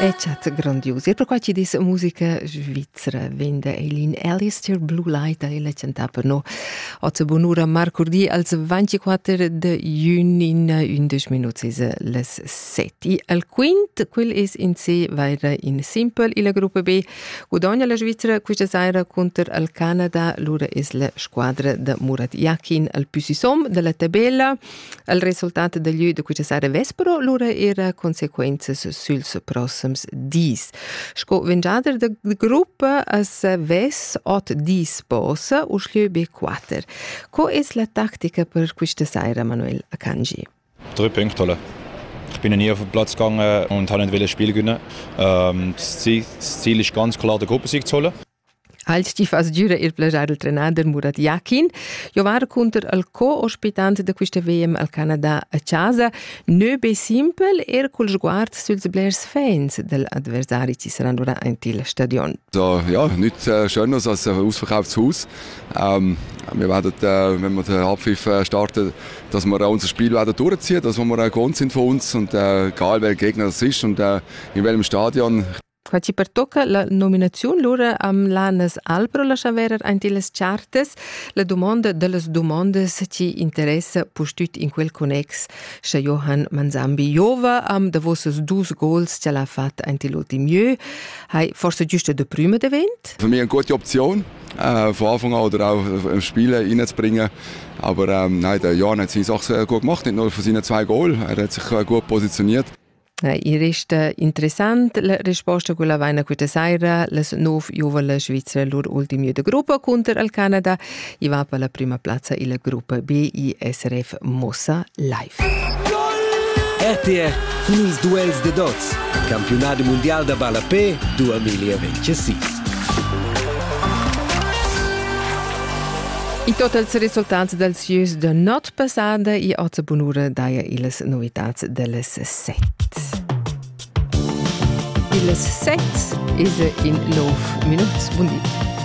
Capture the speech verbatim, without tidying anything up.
È chat grandios. E per qua ci dis musica svizzera vende Eileen Alistair Blue Light e la canta per no. Oggi buonura marcordi als ventiquattro de giugno in undici minuti is les sette. Al quint quel is in sé vaira in Simple e la gruppa B. Guadagna la Svizzera questa sera contro al Canada. Lura is la squadra de Murat Yakin al Pusisom della tabella. Il risultato degli de questa sera vespero lura era conseguenze suls prossims dis. Sco vengiader de gruppa as ves ot dis posa u schlieu B quattro. Co es la tattica per questa sera, Manuel Akanji? Drei Punkte holen. Ich bin nie auf den Platz gegangen und habe nicht das Spiel gewinnen. Ähm, das, Ziel, das Ziel ist ganz klar, den Gruppensieg zu holen. Als ti fas giura il plagiar il trenader Murat Yakin, io var contro al co-ospitante da questa V M al Canada a casa, ne be simple er col sguard suls blers fans del adversari ci saranno ora in til stadion. So, ja, nichts äh, Schöneres als ein ausverkauftes Haus. Ähm, wir werden, äh, wenn wir den Abpfiff äh, starten, dass wir äh, unser Spiel werden durchziehen, dass wir äh, gewohnt sind von uns und äh, egal welcher Gegner das ist und äh, in welchem Stadion. Qua ci pertocca la nominazione lura am lanes albero la chaverer ein tiles chartes la domanda delles domandes ci interessa postut in quel connex sche Johann Manzambi Jova am de vosses dus goals ce l'ha fat ein tiloti mieux hai forse giusto de prima de vent. Für mich eine gute Option äh, von Anfang an oder auch im Spiel reinzubringen. Aber ähm, nein, der Johann hat seine Sache sehr gut gemacht, nicht nur für seine zwei Goal, er hat sich äh, gut positioniert. I resta interessant la risposta quella vaina questa sera les nov giovane Svizzera lur ultimi de gruppa contro al Canada i va per la prima piazza il gruppa B I S R F Mossa Live. R T F con ils duels de dots campionato mondiale da Balla P duemilaventisei. I totals risultati del Sius de not passada i oggi bonura daia iles novità delles set. Iles set is in nove minuti. Buon dia.